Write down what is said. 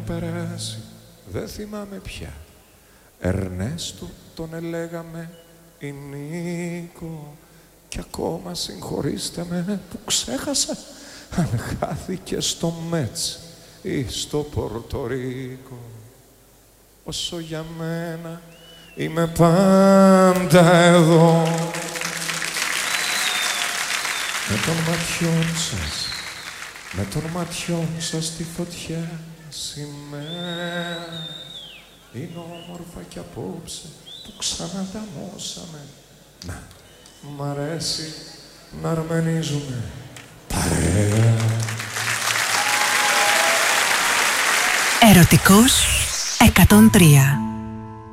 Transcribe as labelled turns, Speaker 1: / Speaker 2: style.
Speaker 1: περάσει, δεν θυμάμαι πια. Ερνέστο τον ελέγαμε ή Νίκο. Κι ακόμα συγχωρήστε με που ξέχασα αν χάθηκε στο Μέτς ή στο Πορτορίκο. Όσο για μένα είμαι πάντα εδώ, με των ματιών σας, με των ματιών σας στη φωτιά σημαία. Είναι όμορφα κι απόψε που ξανανταμώσαμε. Να, μ' αρέσει να αρμενίζουμε παρέα.
Speaker 2: Ερωτικός 103.